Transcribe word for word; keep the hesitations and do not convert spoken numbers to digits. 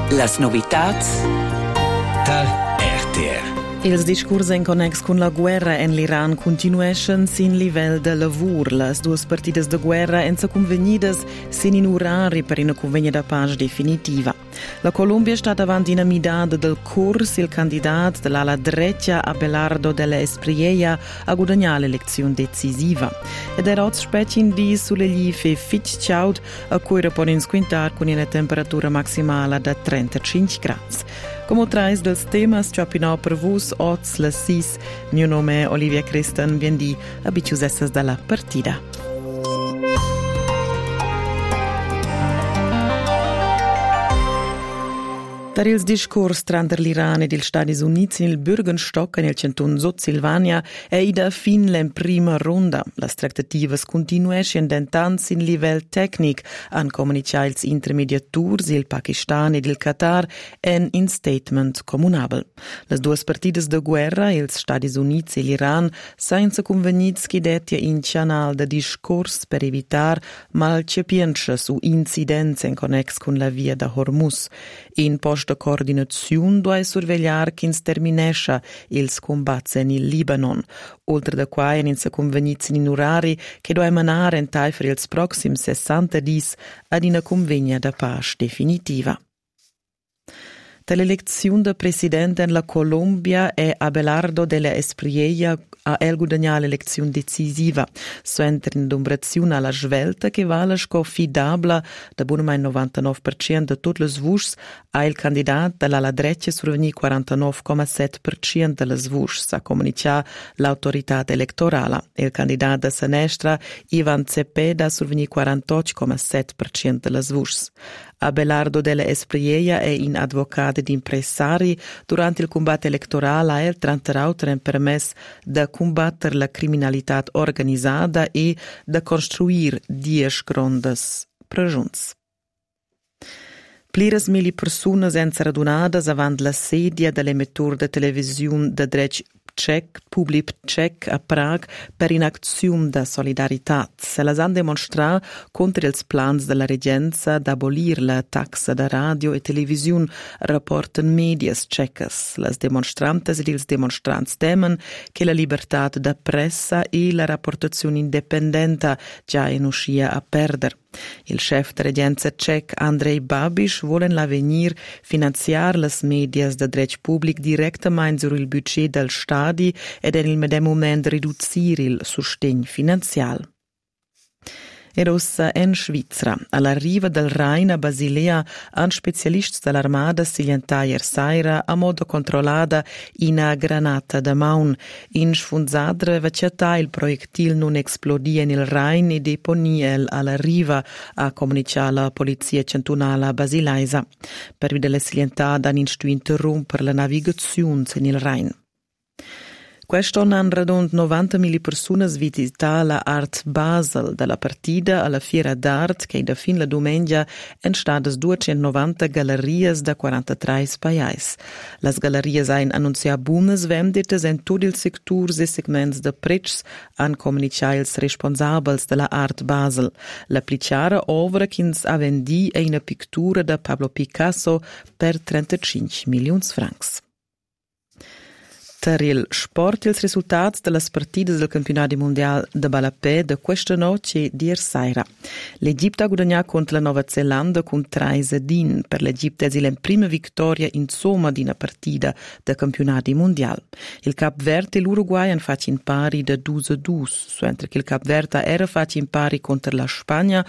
Las novitats da R T R. Els discurs en connex con la guerra en l'Iran continueschen sin livell de lavur. Las duas partidas de guerra en sa convenidas sin in orari per una convegna da paz definitiva. La Colombia sta davanti una midada del curs il candidat dell'ala dreccia Abelardo della Espriella a guadagnare l'elezione decisiva. Ed era oggi specie in di sulle life fitch ciaud a cui rapporten squintar con una temperatura maximale da trentacinque gradi. Come trais dels temas che appena per vos oggi le sis, mio nome è Olivia Christen, vendi abituesses dalla partida. Per il discorso tra l'Iran e gli Stati Uniti nel Bürgenstock nel canton Sud Silvania è ida fin la prima ronda. Le trattative continuano dentanz in livello tecnico an comunicare gli intermediatori, il Pakistan e il Qatar en in statement comunabile. Le due partite de guerra, gli Stati Uniti e l'Iran, senza convenits che detti in canale de discorso per evitare malcepienze su incidenze in connex con la via da Hormuz. In post de coordinazione deve sorvegliare che terminesce ils combats in Libanon, oltre da quai in se convenizia in orari che deve emanare in tai per ils proximi sessanta dis ad una convegna da pace definitiva. L'elezione del presidente in la Colombia è Abelardo della Espriella a el guadagnare l'elezione decisiva. So entra in dombrazione alla svelta che vale sconfidabile da buona il novantanove per cento di tutte le voci a il candidato dalla dreccia surveni quarantanove virgola sette per cento delle voci, sa comunicare l'autorità elettorale. Il candidato da sinistra Ivan Cepeda surveni quarantotto virgola sette per cento delle voci. Abelardo della Espriella è in avvocato di impresari. Durante il combatto elettorale ha il trent'autre permesso di combattere la criminalità organizzata e di costruire dieci grandi pregiunze. Pliras mili persone sono radunate avanti la sedia dell'emettore di televisione de Drech Czech, Public Czech a Praga per un'azione di solidarietà. Se la hanno dimostrato contro i plans della reggenza di abolire la taxa da radio e televisione, rapportano medias cecas. Le dimostranti e i dimostranti temen che la libertà di pressa e la rapportazione indipendente già in uscita a perdere. Il chef de reggenza cec Andrej Babiš vuole l'avenir finanziare le medias de dret pubblic direttamente sur il budget del stadi ed nel medesimo momento ridurre il sostegno finanziario. Erossa in Svizzera. Alla riva del Rhein a Basilea, un specialista dell'armata silientaia saira a modo controllata una granata da maun. In sfunzadre vacciata il proiettil non esplodia nel Rhein e deponia alla riva, a comunicare la polizia cantonale basileisa. Per vedere silientata han instu interrompere la navigazione nel Rhein. Quest'anno hanno raggiunto novantamila persone visitato la Art Basel dalla partita alla Fiera d'Art che da fin la domenica è stata duecentonovanta gallerie da quarantatré paesi. Le gallerie hanno annunciato buone vendite in tutti i settori e segmenti di prezzi, hanno comunicato i responsabili della Art Basel. L'applicare opera che ha venduto è una pittura da Pablo Picasso per trentacinque milioni di francs. Per il sport, i risultati delle partite del campionato mondiale di Balapè di questa notte di sera. L'Egitto ha guadagnato contro la Nuova Zelanda con tre a zero. Per l'Egitto è la prima vittoria in somma di una partita del campionato mondiale. Il Cap Verde e l'Uruguay hanno fatto in pari da due a due, mentre che il Cap Verde era fatto in pari contro la Spagna